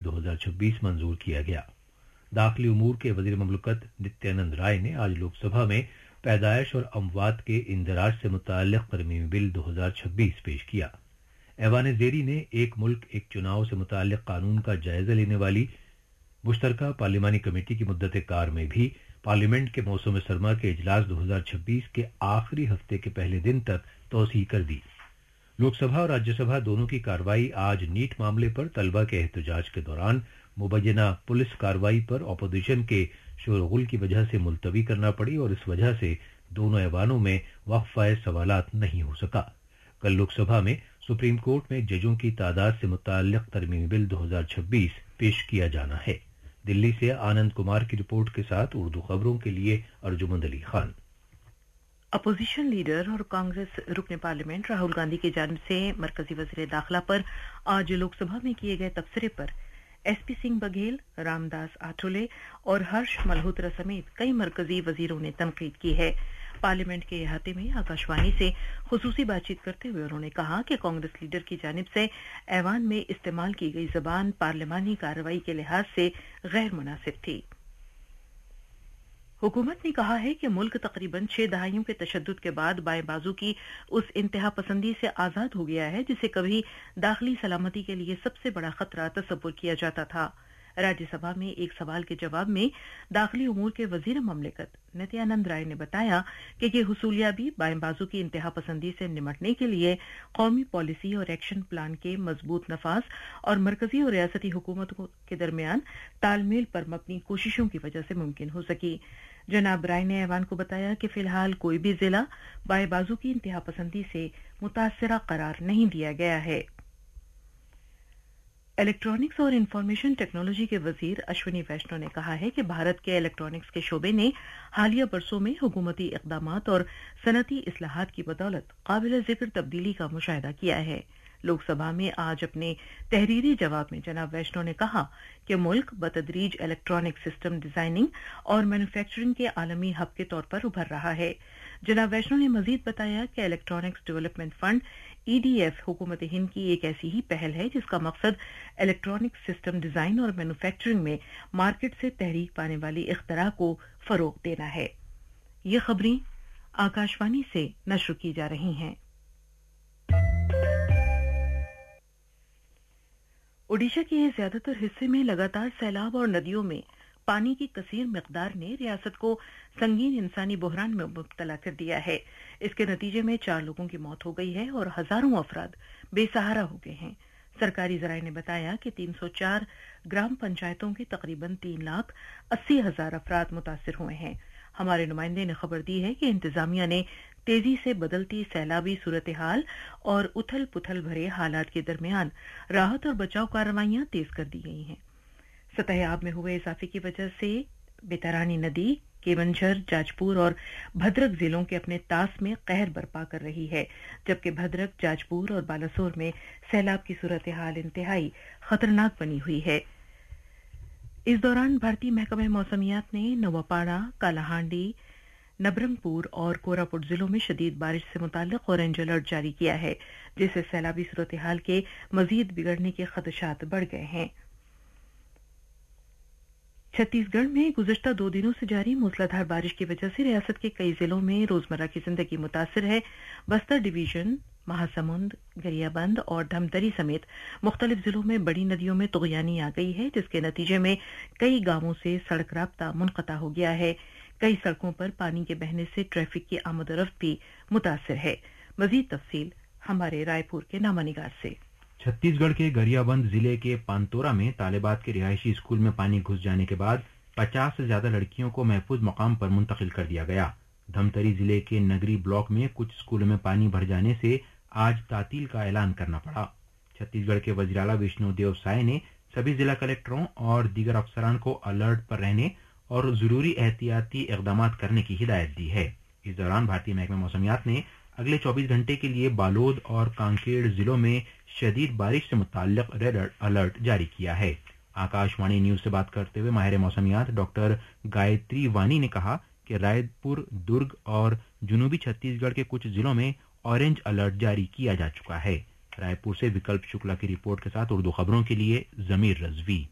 2026 मंजूर किया गया। दाखिली उमूर के वजीर ममलकत नित्यानंद राय ने आज लोकसभा में पैदाइश और अमवात के इंदराज से मुताल्लिक तरमीमी बिल 2026 पेश किया। ऐवान ज़ेरी ने एक मुल्क एक चुनाव से मुताल्लिक कानून का जायजा लेने वाली मुश्तरका पार्लिमानी कमेटी की मुद्दत कार में भी पार्लियामेंट के मौसम सरमा के इजलास 2026 के आखिरी हफ्ते के पहले दिन तक तोसी कर दी। लोकसभा और राज्यसभा दोनों की कार्रवाई आज नीट मामले पर तलबा के एहतजाज के दौरान मुबैना पुलिस कार्रवाई पर अपोजिशन के शोरगुल की वजह से मुलतवी करना पड़ी और इस वजह से दोनों ऐवानों में वक्फा सवालात नहीं हो सका। कल लोकसभा में सुप्रीम कोर्ट में जजों की तादाद से मुताल्लिक तरमीमी बिल 2026 पेश किया जाना है। दिल्ली से आनंद कुमार की रिपोर्ट के साथ उर्दू खबरों के लिए अर्जुमंद अली खान। अपोजिशन लीडर और कांग्रेस रुकन पार्लियामेंट राहुल गांधी की जानिब से मरकजी वजीर दाखिला पर आज लोकसभा में किए गए तबसरे पर एसपी सिंह बघेल, रामदास आठवले और हर्ष मल्होत्रा समेत कई मरकजी वजीरों ने तनकीद की है। पार्लियामेंट के अहाते में आकाशवाणी से खुसूसी बातचीत करते हुए उन्होंने कहा कि कांग्रेस लीडर की जानिब से ऐवान में इस्तेमाल की गई जबान पार्लियामानी कार्रवाई के लिहाज से गैर मुनासिब थी। हुकूमत ने कहा है कि मुल्क तकरीबन 6 दहाइयों के तशद्दुद के बाद बाएं बाजू की उस इंतहा पसंदी से आजाद हो गया है जिसे कभी दाखिली सलामती के लिए सबसे बड़ा खतरा तस्वुर किया जाता था। राज्यसभा में एक सवाल के जवाब में दाखिली उमूर के वजीर ममलिकत नित्यानंद राय ने बताया कि ये हुसूलियाबी बाएं बाजू की इंतहा पसंदी से निमटने के लिए कौमी पॉलिसी और एक्शन प्लान के मजबूत नफाज और मरकजी और रियासती हुकूमतों के दरमियान तालमेल पर मबनी कोशिशों की वजह से मुमकिन हो सकी। जनाब राय ने ऐवान को बताया कि फिलहाल कोई भी जिला बाएं बाजू की इंतहा पसंदी से मुतासरा करार नहीं दिया गया है। इलेक्ट्रॉनिक्स और इंफॉर्मेशन टेक्नोलॉजी के वजीर अश्विनी वैष्णव ने कहा है कि भारत के इलेक्ट्रॉनिक्स के शोबे ने हालिया बरसों में हुकूमती इक़दामात और सनती इस्लाहात की बदौलत काबिल जिक्र तब्दीली का मुशाहिदा किया है। लोकसभा में आज अपने तहरीरी जवाब में जनाब वैष्णव ने कहा कि मुल्क बतदरीज इलेक्ट्रॉनिक सिस्टम डिजाइनिंग और मैन्युफैक्चरिंग के आलमी हब के तौर पर उभर रहा है। जनाब वैष्णव ने मजीद बताया कि इलेक्ट्रॉनिक्स डेवलपमेंट फंड EDF हुकूमत हिंद की एक ऐसी ही पहल है जिसका मकसद इलेक्ट्रॉनिक सिस्टम डिजाइन और मैन्युफैक्चरिंग में मार्केट से तहरीक पाने वाली इख्तरा को फरोग देना है। ये खबरें आकाशवाणी से नश्र की जा रही हैं। ओडिशा के ज्यादातर हिस्से में लगातार सैलाब और नदियों में पानी की कसीर मिकदार ने रियासत को संगीन इंसानी बहरान में मुब्तला कर दिया है। इसके नतीजे में 4 लोगों की मौत हो गई है और हजारों अफराद बेसहारा हो गए हैं। सरकारी जराये ने बताया कि 304 ग्राम पंचायतों के तकरीबन 3,80,000 अफराद मुतासिर हुए हैं। हमारे नुमाइंदे ने खबर दी है कि इंतजामिया ने तेजी से बदलती सैलाबी सूरत हाल और उथल पुथल भरे हालात के दरमियान राहत और बचाव कार्रवाइयां तेज कर दी गई हैं। सतह आब में हुए इजाफे की वजह से बेतारानी नदी केवंझर, जाजपुर और भद्रक जिलों के अपने तास में कहर बर्पा कर रही है, जबकि भद्रक, जाजपुर और बालासोर में सैलाब की सूरत हाल इंतहाई खतरनाक बनी हुई है। इस दौरान भारतीय महकमे मौसमियात ने नवापाड़ा, कालाहांडी, नबरंगपुर और कोरापुट जिलों में शदीद बारिश से मुताल्लिक ऑरेंज अलर्ट जारी किया है, जिससे सैलाबी सूरत हाल के मजीद बिगड़ने के खदशात बढ़ गए हैं। छत्तीसगढ़ में गुज़श्ता 2 दिनों से जारी मूसलाधार बारिश की वजह से रियासत के कई जिलों में रोजमर्रा की जिंदगी मुतासिर है। बस्तर डिवीजन, महासमुंद, गरियाबंद और धमतरी समेत मुख्तलिफ जिलों में बड़ी नदियों में तुग़यानी आ गई है, जिसके नतीजे में कई गांवों से सड़क राब्ता मुनक़ता हो गया है। कई सड़कों पर पानी के बहने से ट्रैफिक की आमद-ओ-रफ्त भी मुतासिर है। मज़ीद तफसील हमारे रायपुर के नामानिगार से। छत्तीसगढ़ के गरियाबंद जिले के पांतोरा में तालिबात के रिहायशी स्कूल में पानी घुस जाने के बाद 50 से ज्यादा लड़कियों को महफूज मकाम पर मुंतकिल कर दिया गया। धमतरी जिले के नगरी ब्लॉक में कुछ स्कूलों में पानी भर जाने से आज तातील का ऐलान करना पड़ा। छत्तीसगढ़ के वज़ीर-ए-आला विष्णुदेव साय ने सभी जिला कलेक्टरों और दीगर अफसरान को अलर्ट पर रहने और जरूरी एहतियाती इक़दाम करने की हिदायत दी है। इस दौरान भारतीय महकमे मौसमियात ने अगले 24 घंटे के लिए बालोद और कांकेर जिलों में शदीद बारिश से मुताल्लिक रेड अलर्ट जारी किया है। आकाशवाणी न्यूज से बात करते हुए माहिर मौसमियात डॉक्टर गायत्री वानी ने कहा कि रायपुर, दुर्ग और जनूबी छत्तीसगढ़ के कुछ जिलों में ऑरेंज अलर्ट जारी किया जा चुका है। रायपुर से विकल्प शुक्ला की रिपोर्ट के साथ उर्दू खबरों के लिए जमीर रजवी।